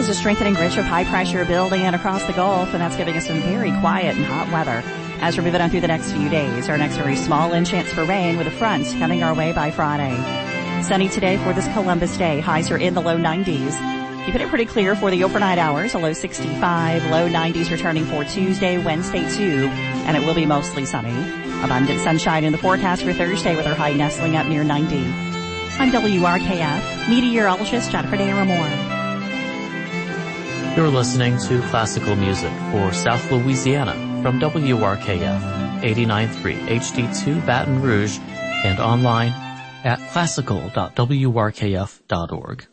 is a strengthening ridge of high pressure building in across the Gulf, and that's giving us some very quiet and hot weather. As we're moving on through the next few days, our next very small in chance for rain with a front coming our way by Friday. Sunny today for this Columbus Day. Highs are in the low 90s. Keeping it pretty clear for the overnight hours, a low 65, low 90s returning for Tuesday, Wednesday too, and it will be mostly sunny. Abundant sunshine in the forecast for Thursday with our high nestling up near 90. I'm WRKF meteorologist Jennifer Daramore. You're listening to classical music for South Louisiana from WRKF 89.3 HD2 Baton Rouge and online at classical.wrkf.org.